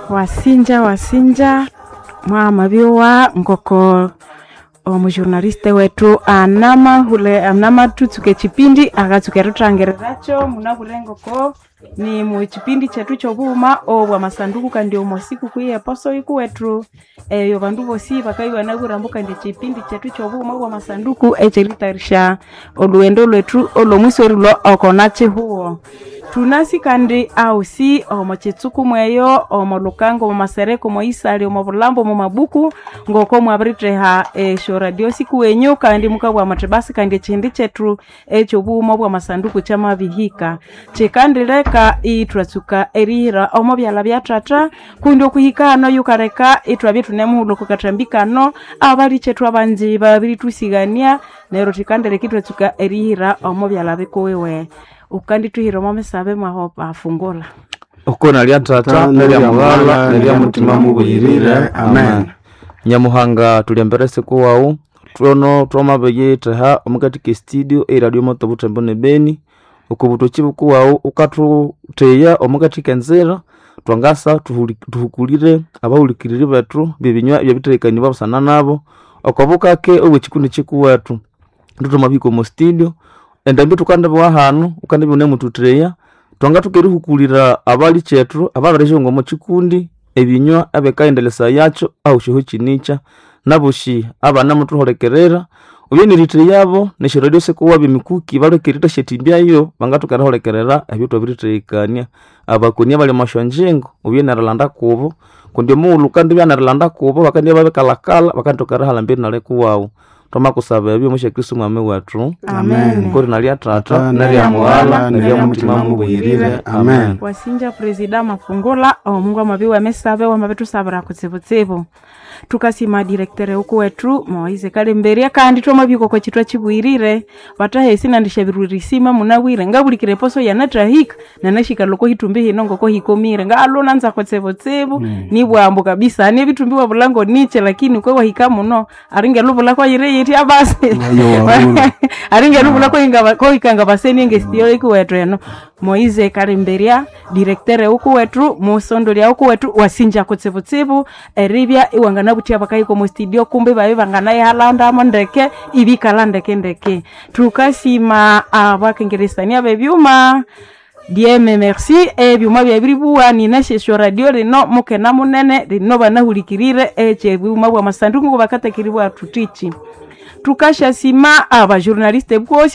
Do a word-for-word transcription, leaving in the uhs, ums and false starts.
Wasinja wasinja mama biwa ngoko omujournaliste wetu anama hule anama tutsuke chipindi agatsuke rutangereracho munaburengo ko ni mu chipindi chetu chobuma obwa masanduku kandi omosiku kuye paso iku wetu eyo bandu bosi bakaiwa nagurambuka ndi chipindi chetu chobuma obwa masanduku echeritarisha oluendo lwetu olomwisori lo okonache huo tunasi kandi ausi omochetsuku mweyo omolukango mumasereko moisali omobulambo mu mabuku ngoko mwabriteha e sho radio siku wenyu kandi mukabwa matebasi kandi chindi chetu echo buma bwa masanduku chama bihika chekandireka itwatsuka erira omobyala byatata kundi okuhikano yukareka itwabye tunemuhulo kukatambikano abali chetu abanzi babiri tusigania nero chikandireka itwatsuka erira omobyala bikowewe ukandi tuhiro mame sabe mahopa afungola okona lya tata nelya mugala nelya mutima mubuyirire amen. Nyamuhanga tuliamberese kuwau tuono twamabeyetaha omukati ke studio e radio moto butembone beni ukubuto chibuku wau ukatuteya omukati kenzera twangasa tuhukulire abawulikirire betu bibinywa byabiterekanye babusana nabo okabuka ke obwe chikundi chikuwatu ndutomabiko mu studio endambi tukanda bwa hanu ukandi bune mututreya twanga tukerihukulira abali chetu ababareje ngo mu chikundi ebinywa abekaendelesa yacho au shiho chinicha nabushi abana mutuholekerera ubyenirite yabo nesho radio sekuwa bimikuki balekirita shetimbya yo bangatukaraholekerera ebyo biriterekania abakunia bali mashonjengo ubyenaralanda kubo kundi mulu kandi byanaralanda kubo bakandi babekalakala bakantokarahala mbere nale kuwao toma kusaba ebyo mushe Kristo mwame watu amen kuri nalya tata nalya mwala nalya mutima mubuyirire amen. Wasinja presida mafungola omungu amabiwa mesabe wamabetu sabara kutsibutsibu tukasima director uko wetu Moize Kalemberia kandi twamabiko kwa chitwa chibwirire batahesi nandisha birurisima munawire ngabulikire poso yanatrahika nanashika loko hitumbi hinongo ko hikomire ngalo nanza kutsibutsibu mm. ni bwambo kabisa ni bitumbi wa bulango niche lakini kwa wahika muno aringe lubula kwa yire yiti abase aringe lubula kwa inga ko ikanga baseni ngestio iku wetu eno Moize Kalemberia director uko wetu musondolia uko wetu wasinja kutsibutsibu eribya iwanga nabutia bakayiko mu studio kumbe babe bangana yahalanda amondeke ibikala ndeke ndeke tukasima abakengeresania bebyuma dieme merci ebyuma byabiribuwa ni nashe radio rino mukena munene rino banahulikirire eche byuma bwa masanduku ngo bakatakiribwa tutichi tukasha sima aba journaliste bwo